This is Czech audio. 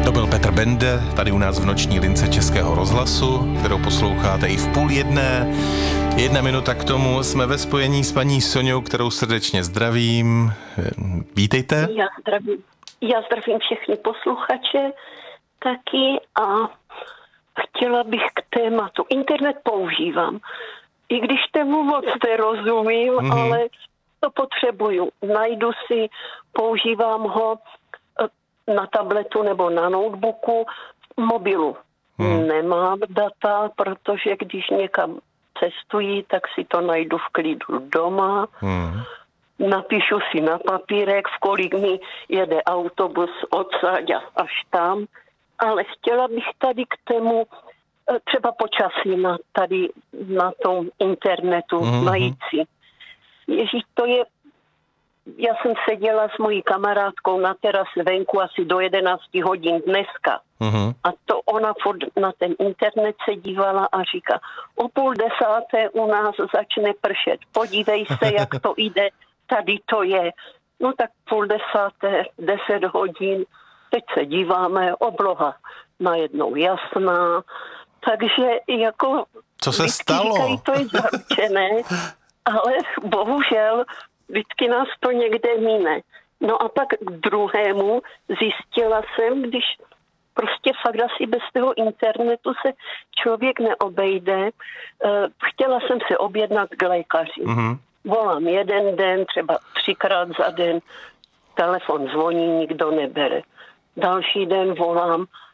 To byl Petr Bende, tady u nás v noční lince Českého rozhlasu, kterou posloucháte i v 12:30. 1 minuta k tomu, jsme ve spojení s paní Soňou, kterou srdečně zdravím. Vítejte. Já zdravím všechny posluchače taky a chtěla bych k tématu. Internet používám, i když tomu moc nerozumím, ale to potřebuju. Najdu si, používám ho na tabletu nebo na notebooku, v mobilu. Nemám data, protože když někam cestuji, tak si to najdu v klidu doma. Napíšu si na papírek, v kolik mi jede autobus odsaď až tam. Ale chtěla bych tady k tému třeba počasí na tom internetu najít si. Ježíš, to je... Já jsem seděla s mojí kamarádkou na terase venku asi do 11 hodin dneska. A to ona na ten internet se dívala a říká, o 9:30 u nás začne pršet. Podívej se, jak to jde, tady to je. No tak 9:30, 10 hodin, teď se díváme, obloha najednou jasná. Takže jako... Co se stalo? Říkají, to je zaručené, ale bohužel vždycky nás to někde mine. No a pak k druhému zjistila jsem, když prostě fakt asi bez toho internetu se člověk neobejde. Chtěla jsem se objednat k lékaři. Volám jeden den, třeba 3krát za den, telefon zvoní, nikdo nebere. Další den volám